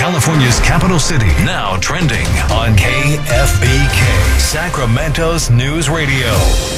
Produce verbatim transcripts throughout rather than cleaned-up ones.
California's capital city, now trending on K F B K, Sacramento's News Radio.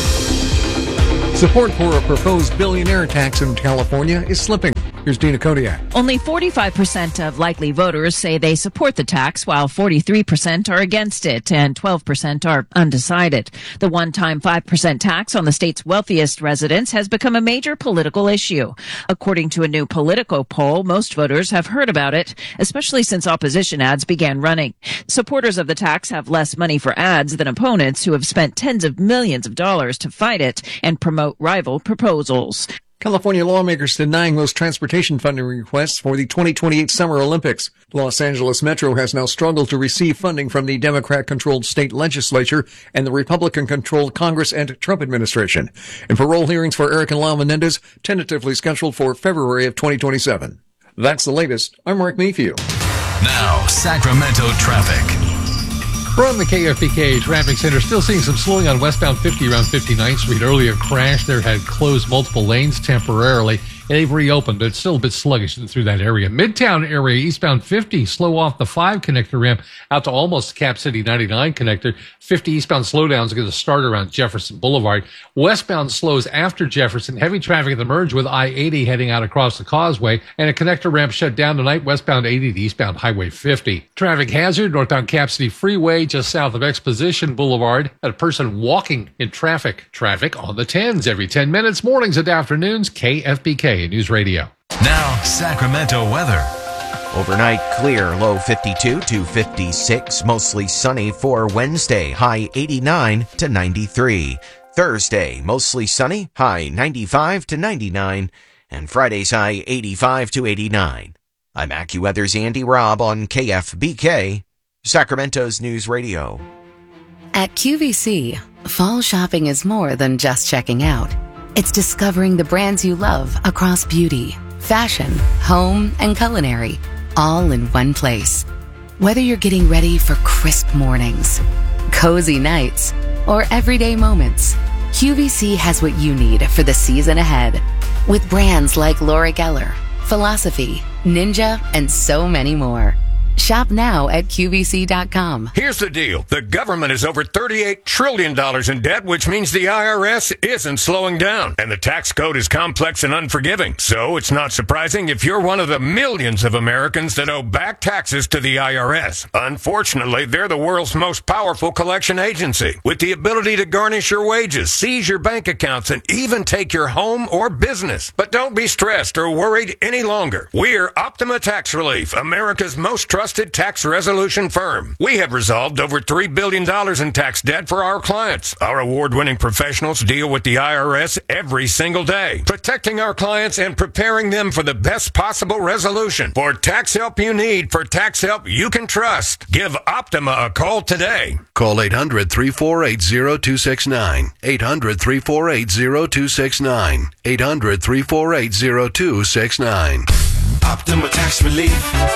Support for a proposed billionaire tax in California is slipping. Here's Dina Kodiak. Only forty-five percent of likely voters say they support the tax, while forty-three percent are against it and twelve percent are undecided. The one-time five percent tax on the state's wealthiest residents has become a major political issue. According to a new Politico poll, most voters have heard about it, especially since opposition ads began running. Supporters of the tax have less money for ads than opponents who have spent tens of millions of dollars to fight it and promote rival proposals. California lawmakers denying most transportation funding requests for the twenty twenty-eight Summer Olympics. Los Angeles Metro has now struggled to receive funding from the Democrat-controlled state legislature and the Republican-controlled Congress and Trump administration. And parole hearings for Eric and Lyle Menendez tentatively scheduled for February of twenty twenty-seven. That's the latest. I'm Mark Mayfield. Now, Sacramento traffic. From the K F B K Traffic Center, still seeing some slowing on westbound fifty around fifty-ninth Street. Earlier crash there had closed multiple lanes temporarily. They've reopened, but it's still a bit sluggish through that area. Midtown area, eastbound fifty, slow off the five connector ramp out to almost Cap City ninety-nine connector. fifty eastbound slowdowns are going to start around Jefferson Boulevard. Westbound slows after Jefferson. Heavy traffic at the merge with I eighty heading out across the causeway. And a connector ramp shut down tonight, westbound eighty to eastbound Highway fifty. Traffic hazard, northbound Cap City Freeway, just south of Exposition Boulevard. A person walking in traffic. Traffic on the tens every ten minutes, mornings and afternoons. K F B K News Radio. Now, Sacramento weather. Overnight clear, low fifty-two to fifty-six, mostly sunny for Wednesday, high eighty-nine to ninety-three. Thursday, mostly sunny, high ninety-five to ninety-nine, and Friday's high eighty-five to eighty-nine. I'm AccuWeather's Andy Robb on K F B K, Sacramento's News Radio. At Q V C, fall shopping is more than just checking out. It's discovering the brands you love across beauty, fashion, home, and culinary, all in one place. Whether you're getting ready for crisp mornings, cozy nights, or everyday moments, Q V C has what you need for the season ahead. With brands like Laura Geller, Philosophy, Ninja, and so many more. Shop now at Q V C dot com. Here's the deal. The government is over thirty-eight trillion dollars in debt, which means the I R S isn't slowing down. And the tax code is complex and unforgiving. So it's not surprising if you're one of the millions of Americans that owe back taxes to the I R S. Unfortunately, they're the world's most powerful collection agency, with the ability to garnish your wages, seize your bank accounts, and even take your home or business. But don't be stressed or worried any longer. We're Optima Tax Relief, America's most trusted tax resolution firm. We have resolved over three billion dollars in tax debt for our clients. Our award-winning professionals deal with the I R S every single day, protecting our clients and preparing them for the best possible resolution. For tax help you need, for tax help you can trust, give Optima a call today. Call eight hundred, three four eight, zero two six nine. eight hundred, three four eight, zero two six nine. eight hundred, three four eight, zero two six nine. Optima Tax Relief.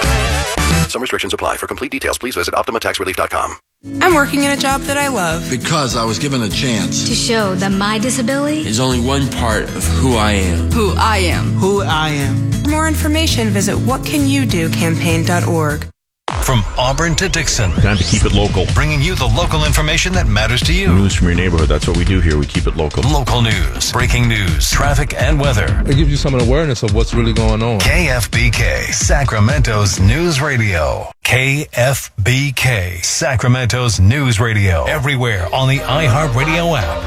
Some restrictions apply. For complete details, please visit Optima Tax Relief dot com. I'm working in a job that I love. Because I was given a chance to show that my disability is only one part of who I am. Who I am. Who I am. For more information, visit what can you do campaign dot org. From Auburn to Dixon. Time to keep it local. Bringing you the local information that matters to you. News from your neighborhood. That's what we do here. We keep it local. Local news, breaking news, traffic, and weather. It gives you some awareness of what's really going on. K F B K, Sacramento's News Radio. K F B K, Sacramento's News Radio. Everywhere on the iHeartRadio app.